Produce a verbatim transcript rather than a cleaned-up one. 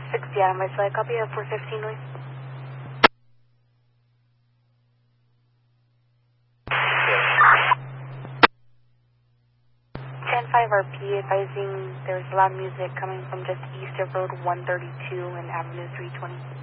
sixty Adam Vice Flight, copy of four fifteen noise. ten five R P advising there's loud music coming from just east of Road one thirty-two and Avenue three twenty.